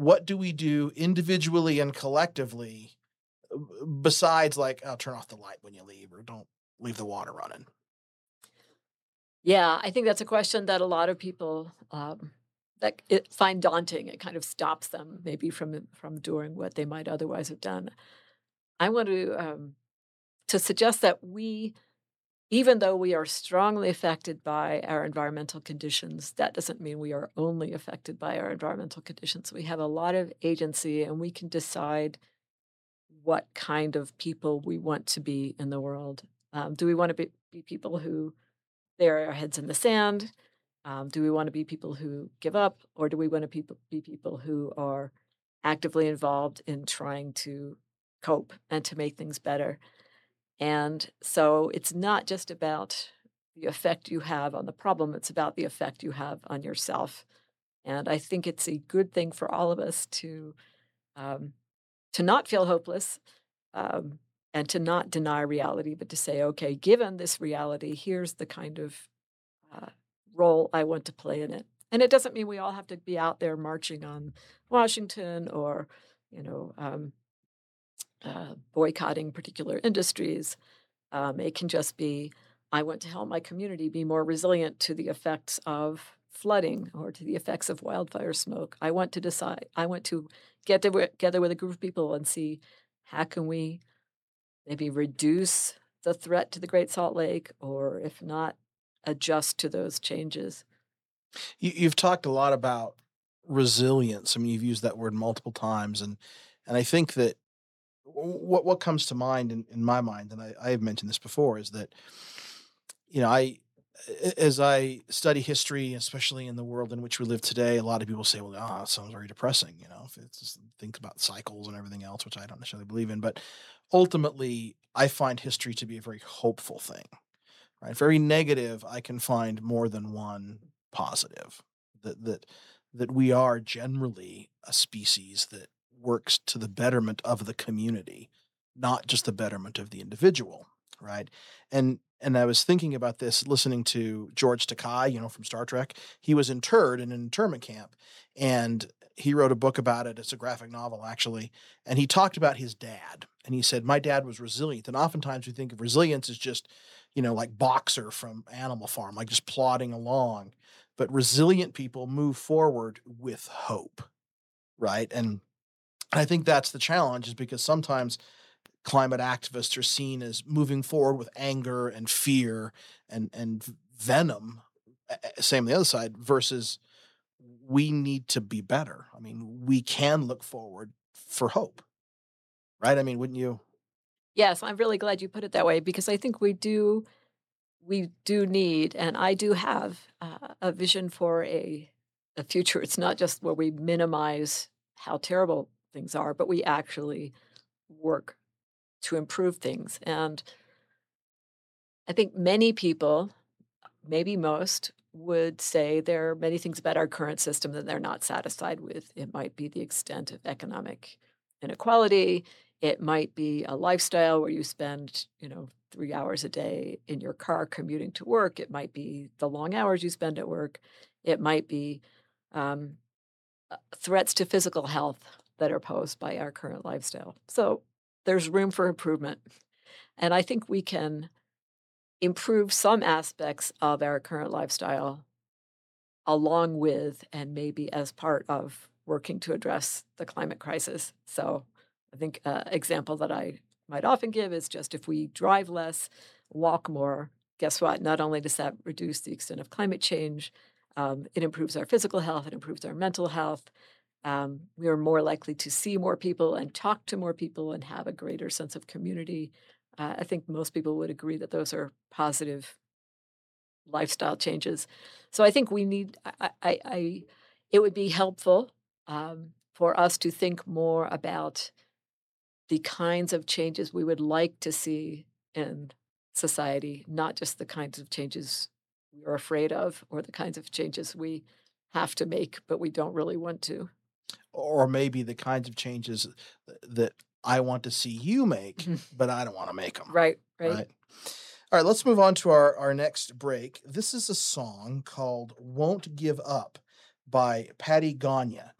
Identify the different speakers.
Speaker 1: what do we do individually and collectively besides like, oh, turn off the light when you leave or don't leave the water running?
Speaker 2: Yeah, I think that's a question that a lot of people find daunting. It kind of stops them maybe from doing what they might otherwise have done. I want to suggest that even though we are strongly affected by our environmental conditions, that doesn't mean we are only affected by our environmental conditions. We have a lot of agency, and we can decide what kind of people we want to be in the world. Do we want to be people who bury our heads in the sand? Do we want to be people who give up, or do we want to be people who are actively involved in trying to cope and to make things better? And so it's not just about the effect you have on the problem, it's about the effect you have on yourself. And I think it's a good thing for all of us um, to not feel hopeless, um, and to not deny reality, but to say, okay, given this reality, here's the kind of uh, role I want to play in it. And it doesn't mean we all have to be out there marching on Washington or, you know, boycotting particular industries. It can just be, I want to help my community be more resilient to the effects of flooding or to the effects of wildfire smoke. I want to together with a group of people and see how can we maybe reduce the threat to the Great Salt Lake, or if not, adjust to those changes.
Speaker 1: You've talked a lot about resilience. I mean, you've used that word multiple times, and I think that what comes to mind in my mind, and I have mentioned this before, is that as I study history, especially in the world in which we live today, a lot of people say, "Well, it sounds very depressing." If it's just think about cycles and everything else, which I don't necessarily believe in, but ultimately, I find history to be a very hopeful thing. Right? Very negative, I can find more than one positive. That that that we are generally a species that works to the betterment of the community, not just the betterment of the individual, right? And I was thinking about this listening to George Takei, from Star Trek. He was interred in an internment camp, and he wrote a book about it. It's a graphic novel, actually, and he talked about his dad. And he said, "My dad was resilient." And oftentimes we think of resilience as just like Boxer from Animal Farm, like just plodding along. But resilient people move forward with hope, right? And I think that's the challenge, is because sometimes climate activists are seen as moving forward with anger and fear and venom. Same on the other side, versus we need to be better. I mean, we can look forward for hope, right? I mean, wouldn't you?
Speaker 2: Yes, I'm really glad you put it that way because I think we do need, and I do have a vision for a future. It's not just where we minimize how terrible things are, but we actually work to improve things. And I think many people, maybe most, would say there are many things about our current system that they're not satisfied with. It might be the extent of economic inequality. It might be a lifestyle where you spend, 3 hours a day in your car commuting to work. It might be the long hours you spend at work. It might be um, threats to physical health that are posed by our current lifestyle. So there's room for improvement. And I think we can improve some aspects of our current lifestyle along with and maybe as part of working to address the climate crisis. So I think an example that I might often give is just if we drive less, walk more, guess what? Not only does that reduce the extent of climate change, it improves our physical health, it improves our mental health. We are more likely to see more people and talk to more people and have a greater sense of community. I think most people would agree that those are positive lifestyle changes. So I think we need it would be helpful, for us to think more about the kinds of changes we would like to see in society, not just the kinds of changes we are afraid of or the kinds of changes we have to make, but we don't really want to.
Speaker 1: Or maybe the kinds of changes that I want to see you make,
Speaker 2: Mhm.
Speaker 1: but I don't want to make them,
Speaker 2: Right, right.
Speaker 1: right? All right, let's move on to our next break. This is a song called Won't Give Up by Patty Gagne.